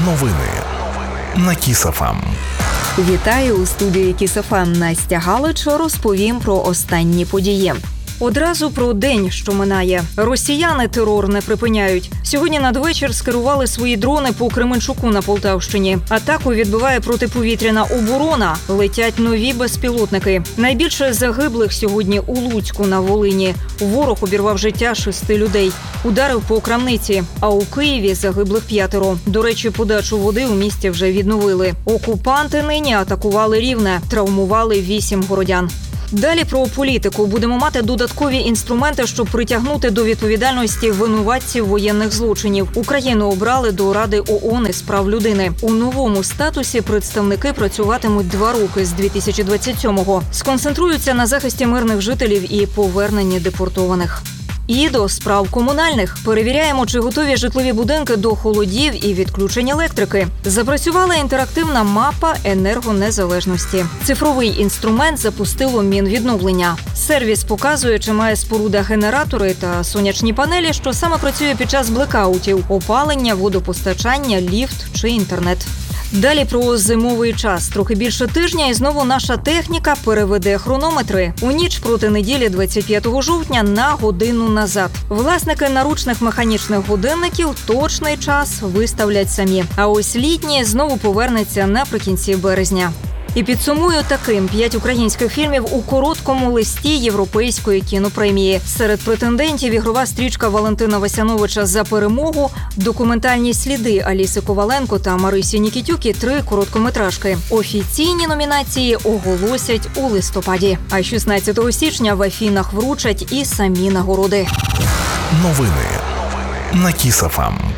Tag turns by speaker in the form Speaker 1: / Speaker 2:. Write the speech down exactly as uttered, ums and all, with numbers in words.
Speaker 1: Новини на Кіс-ФМ.
Speaker 2: Вітаю у студії Кіс-ФМ. Настя Галич, розповім про останні події. Одразу про день, що минає. Росіяни терор не припиняють. Сьогодні надвечір скерували свої дрони по Кременчуку на Полтавщині. Атаку відбиває протиповітряна оборона. Летять нові безпілотники. Найбільше загиблих сьогодні у Луцьку на Волині. Ворог обірвав життя шести людей. Ударив по Крамниці. А у Києві загиблих п'ятеро. До речі, подачу води у місті вже відновили. Окупанти нині атакували Рівне. Травмували вісім городян. Далі про політику. Будемо мати додаткові інструменти, щоб притягнути до відповідальності винуватців воєнних злочинів. Україну обрали до Ради ООН із прав людини. У новому статусі представники працюватимуть два роки з дві тисячі двадцять сьомого. Сконцентруються на захисті мирних жителів і поверненні депортованих. І до справ комунальних. Перевіряємо, чи готові житлові будинки до холодів і відключень електрики. Запрацювала інтерактивна мапа енергонезалежності. Цифровий інструмент запустило Мінвідновлення. Сервіс показує, чи має споруда генератори та сонячні панелі, що саме працює під час блекаутів – опалення, водопостачання, ліфт чи інтернет. Далі про зимовий час. Трохи більше тижня і знову наша техніка переведе хронометри. У ніч проти неділі двадцять п'ятого жовтня на годину назад. Власники наручних механічних годинників точний час виставлять самі. А ось літній знову повернеться наприкінці березня. І підсумую таким: п'ять українських фільмів у короткому листі Європейської кінопремії. Серед претендентів ігрова стрічка Валентина Васяновича «За перемогу», документальні сліди Аліси Коваленко та Марисі Нікітюк і три короткометражки. Офіційні номінації оголосять у листопаді. А шістнадцятого січня в Афінах вручать і самі нагороди.
Speaker 1: Новини на Кіс-ФМ.